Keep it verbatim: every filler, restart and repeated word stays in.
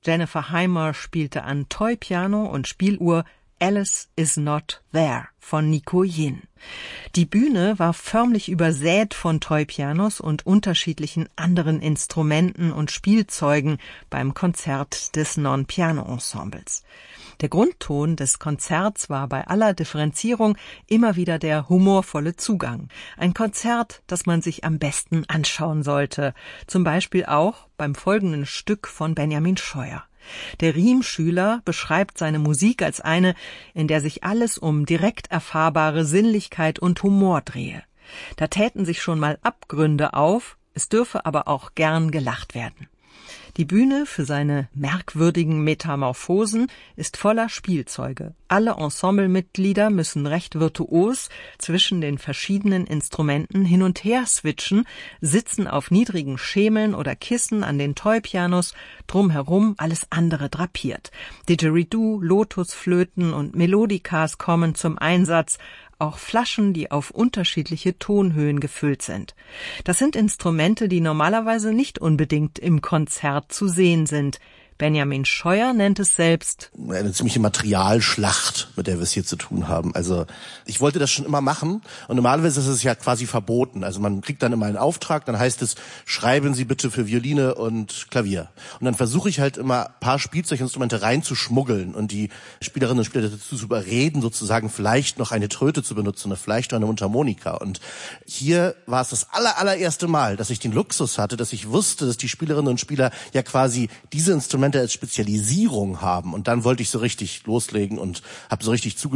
Jennifer Hymer spielte an Toy-Piano und Spieluhr Alice is Not There von Nico Yin. Die Bühne war förmlich übersät von Toy-Pianos und unterschiedlichen anderen Instrumenten und Spielzeugen beim Konzert des Non-Piano-Ensembles. Der Grundton des Konzerts war bei aller Differenzierung immer wieder der humorvolle Zugang. Ein Konzert, das man sich am besten anschauen sollte. Zum Beispiel auch beim folgenden Stück von Benjamin Scheuer. Der Riemschüler beschreibt seine Musik als eine, in der sich alles um direkt erfahrbare Sinnlichkeit und Humor drehe. Da täten sich schon mal Abgründe auf, es dürfe aber auch gern gelacht werden. Die Bühne für seine merkwürdigen Metamorphosen ist voller Spielzeuge. Alle Ensemblemitglieder müssen recht virtuos zwischen den verschiedenen Instrumenten hin und her switchen, sitzen auf niedrigen Schemeln oder Kissen an den Toy-Pianos, drumherum alles andere drapiert. Didgeridoo, Lotusflöten und Melodikas kommen zum Einsatz, auch Flaschen, die auf unterschiedliche Tonhöhen gefüllt sind. Das sind Instrumente, die normalerweise nicht unbedingt im Konzert zu sehen sind. Benjamin Scheuer nennt es selbst eine ziemliche Materialschlacht, mit der wir es hier zu tun haben. Also ich wollte das schon immer machen und normalerweise ist es ja quasi verboten. Also man kriegt dann immer einen Auftrag, dann heißt es, schreiben Sie bitte für Violine und Klavier. Und dann versuche ich halt immer ein paar Spielzeuginstrumente reinzuschmuggeln und die Spielerinnen und Spieler dazu zu überreden, sozusagen vielleicht noch eine Tröte zu benutzen oder vielleicht noch eine Mundharmonika. Und hier war es das aller, allererste Mal, dass ich den Luxus hatte, dass ich wusste, dass die Spielerinnen und Spieler ja quasi diese Instrumente als Spezialisierung haben. Und dann wollte ich so richtig loslegen und habe so richtig zugeschaut,